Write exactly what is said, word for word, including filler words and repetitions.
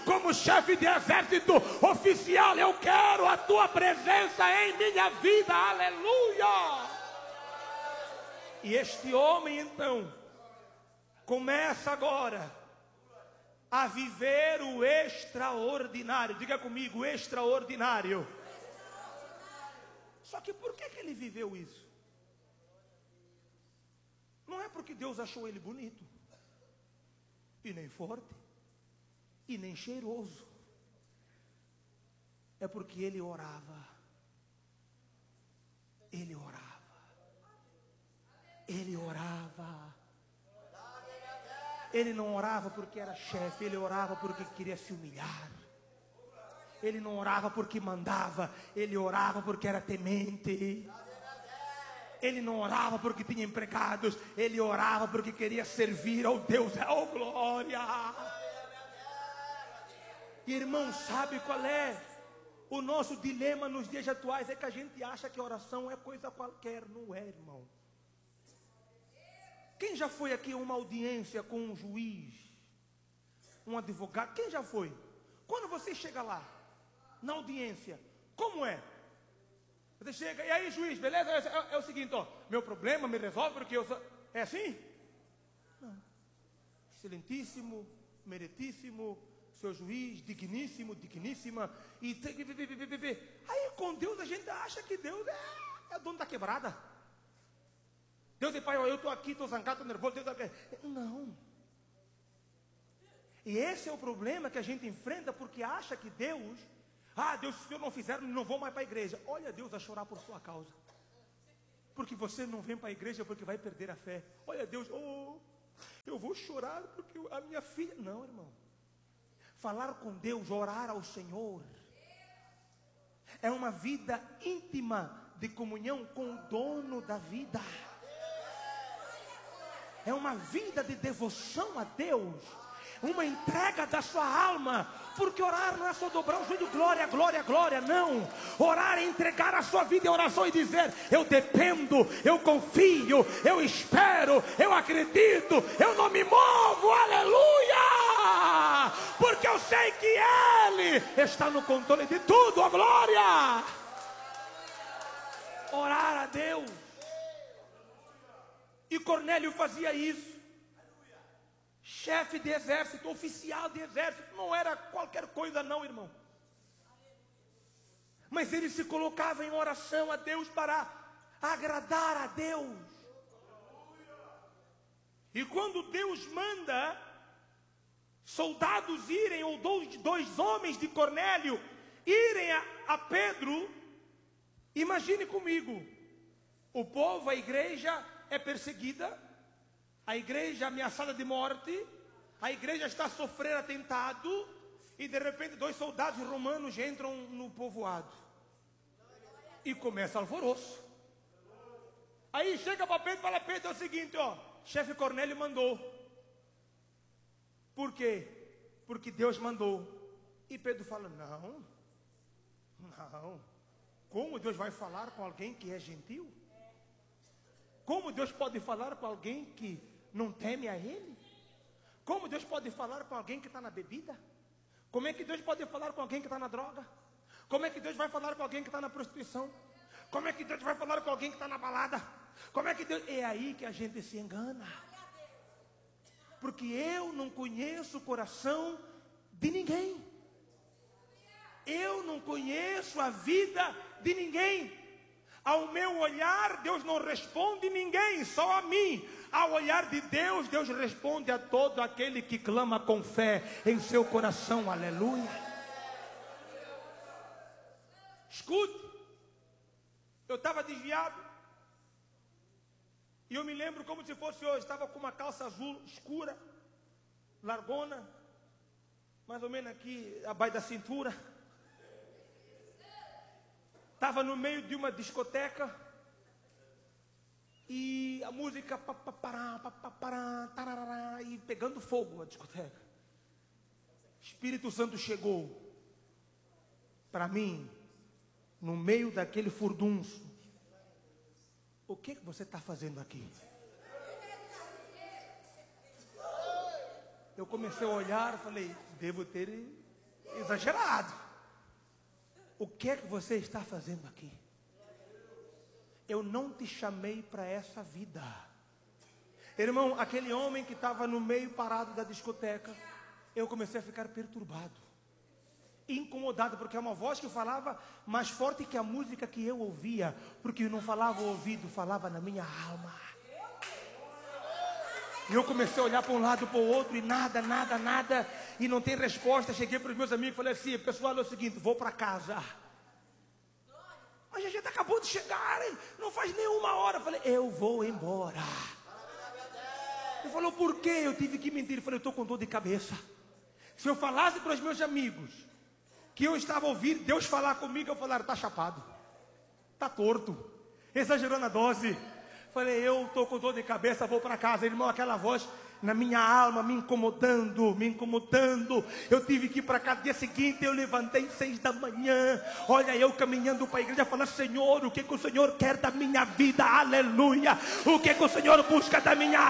Como chefe de exército oficial, eu quero a tua presença em minha vida, aleluia. E este homem então começa agora a viver o extraordinário. Diga comigo, extraordinário. Só que por que que ele viveu isso? Não é porque Deus achou ele bonito, e nem forte, e nem cheiroso. É porque ele orava. Ele orava. Ele orava. Ele não orava porque era chefe, ele orava porque queria se humilhar. Ele não orava porque mandava, ele orava porque era temente. Ele não orava porque tinha empregados, ele orava porque queria servir ao Deus. Oh, glória! Irmão, sabe qual é o nosso dilema nos dias atuais? É que a gente acha que oração é coisa qualquer. Não é, irmão. Quem já foi aqui a uma audiência com um juiz, um advogado? Quem já foi? Quando você chega lá, na audiência, como é? Você chega, e aí juiz, beleza? É, é o seguinte, ó, meu problema me resolve porque eu sou... É assim? Não. Excelentíssimo, meritíssimo, seu juiz, digníssimo, digníssima. E aí com Deus a gente acha que Deus é, é dono da quebrada. Deus é pai, ó, eu estou aqui, estou zangado, estou nervoso. Deus é... Não. E esse é o problema que a gente enfrenta, porque acha que Deus... Ah, Deus, se eu não fizer, eu não vou mais para a igreja. Olha Deus a chorar por sua causa. Porque você não vem para a igreja porque vai perder a fé. Olha Deus, oh, eu vou chorar porque a minha filha... Não, irmão. Falar com Deus, orar ao Senhor, é uma vida íntima de comunhão com o dono da vida. É uma vida de devoção a Deus. Uma entrega da sua alma. Porque orar não é só dobrar o joelho, glória, glória, glória, não. Orar é entregar a sua vida em oração e dizer: eu dependo, eu confio, eu espero, eu acredito, eu não me movo, aleluia. Porque eu sei que Ele está no controle de tudo, a glória. Orar a Deus. E Cornélio fazia isso. Chefe de exército, oficial de exército, não era qualquer coisa não, irmão. Mas ele se colocava em oração a Deus para agradar a Deus. E quando Deus manda soldados irem, ou dois, dois homens de Cornélio irem a, a Pedro, imagine comigo, o povo, a igreja é perseguida, a igreja ameaçada de morte, a igreja está a sofrer atentado, e de repente dois soldados romanos entram no povoado, e começa alvoroço. Aí chega para Pedro e fala: Pedro, é o seguinte, ó, chefe Cornélio mandou. Por quê? Porque Deus mandou. E Pedro fala: não, não, como Deus vai falar com alguém que é gentil? Como Deus pode falar com alguém que não teme a Ele? Como Deus pode falar com alguém que está na bebida? Como é que Deus pode falar com alguém que está na droga? Como é que Deus vai falar com alguém que está na prostituição? Como é que Deus vai falar com alguém que está na balada? Como é que Deus... É aí que a gente se engana. Porque eu não conheço o coração de ninguém. Eu não conheço a vida de ninguém. Ao meu olhar, Deus não responde ninguém, só a mim. Ao olhar de Deus, Deus responde a todo aquele que clama com fé em seu coração. Aleluia. Escute, eu estava desviado, e eu me lembro como se fosse hoje. Estava com uma calça azul escura, largona, mais ou menos aqui abaixo da cintura. Estava no meio de uma discoteca, e a música papapará, papapará, tarará, e pegando fogo a discoteca. Espírito Santo chegou para mim, no meio daquele furdunço. O que que você está fazendo aqui? Eu comecei a olhar, falei: devo ter Exagerado. O que é que você está fazendo aqui? Eu não te chamei para essa vida. Irmão, aquele homem que estava no meio parado da discoteca, eu comecei a ficar perturbado, incomodado, porque é uma voz que falava mais forte que a música que eu ouvia, porque não falava o ouvido, falava na minha alma. E eu comecei a olhar para um lado, para o outro, e nada, nada, nada, e não tem resposta. Cheguei para os meus amigos e falei assim: pessoal, é o seguinte, vou para casa. Mas a gente acabou de chegar, hein? Não faz nenhuma hora. Eu falei, eu vou embora. Ele falou, por quê? Eu tive que mentir. Eu falei, eu estou com dor de cabeça. Se eu falasse para os meus amigos que eu estava ouvindo Deus falar comigo, eu falaria, está chapado, está torto, exagerou na dose. Falei, eu estou com dor de cabeça, vou para casa. Irmão, aquela voz na minha alma me incomodando, me incomodando. Eu tive que ir para casa. Dia seguinte eu levantei seis da manhã. Olha, eu caminhando para a igreja, falando, Senhor, o que, que o Senhor quer da minha vida? Aleluia. O que, que o Senhor busca da minha